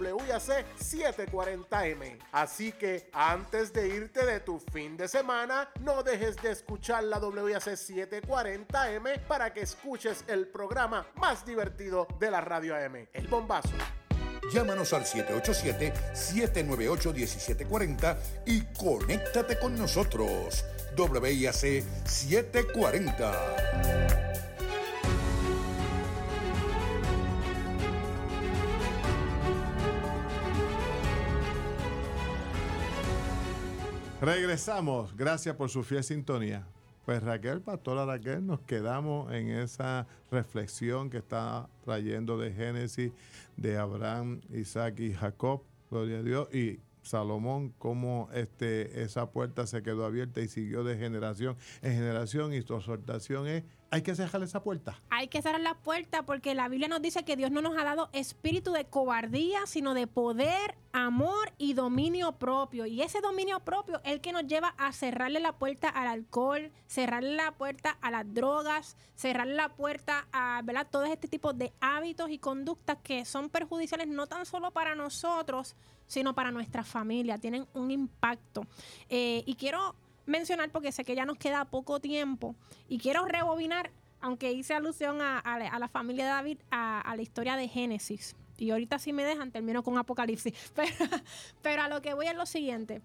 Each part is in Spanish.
WIAC 740M. Así que antes de irte de tu fin de semana, no dejes de escuchar la WIAC 740M para que escuches el programa más divertido de la radio AM, El Bombazo. Llámanos al 787-798-1740 y conéctate con nosotros. WIAC 740. Regresamos. Gracias por su fiel sintonía. Pues pastora Raquel, nos quedamos en esa reflexión que está trayendo de Génesis, de Abraham, Isaac y Jacob, gloria a Dios, y Salomón, cómo esa puerta se quedó abierta y siguió de generación en generación, y su exhortación es, hay que cerrar esa puerta. Hay que cerrar la puerta porque la Biblia nos dice que Dios no nos ha dado espíritu de cobardía, sino de poder, amor y dominio propio. Y ese dominio propio es el que nos lleva a cerrarle la puerta al alcohol, cerrarle la puerta a las drogas, cerrarle la puerta a, ¿verdad?, todo este tipo de hábitos y conductas que son perjudiciales no tan solo para nosotros, sino para nuestra familia. Tienen un impacto. Y quiero mencionar, porque sé que ya nos queda poco tiempo, y quiero rebobinar, aunque hice alusión a la familia de David, a la historia de Génesis. Y ahorita, si me dejan, termino con Apocalipsis. Pero a lo que voy es lo siguiente.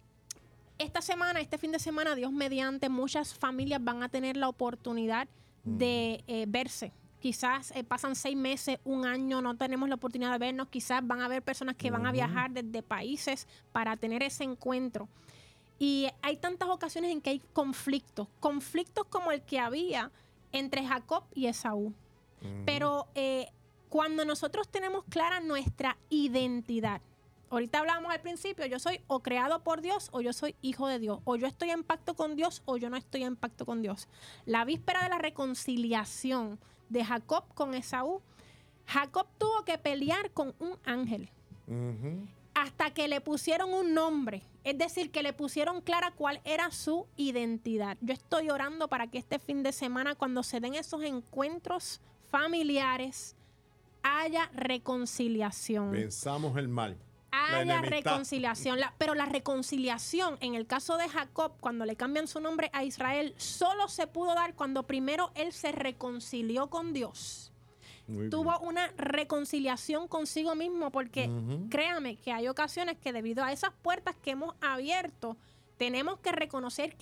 Este fin de semana, Dios mediante, muchas familias van a tener la oportunidad de verse. Quizás pasan 6 meses, 1 año, no tenemos la oportunidad de vernos. Quizás van a haber personas que van a viajar desde países para tener ese encuentro. Y hay tantas ocasiones en que hay conflictos como el que había entre Jacob y Esaú. Pero cuando nosotros tenemos clara nuestra identidad, ahorita hablábamos al principio, yo soy o creado por Dios o yo soy hijo de Dios, o yo estoy en pacto con Dios o yo no estoy en pacto con Dios. La víspera de la reconciliación de Jacob con Esaú, Jacob tuvo que pelear con un ángel. Hasta que le pusieron un nombre, es decir, que le pusieron clara cuál era su identidad. Yo estoy orando para que este fin de semana, cuando se den esos encuentros familiares, haya reconciliación. Venzamos el mal. Haya reconciliación. Pero la reconciliación, en el caso de Jacob, cuando le cambian su nombre a Israel, solo se pudo dar cuando primero él se reconcilió con Dios. Tuvo una reconciliación consigo mismo, porque créame que hay ocasiones que debido a esas puertas que hemos abierto, tenemos que reconocer que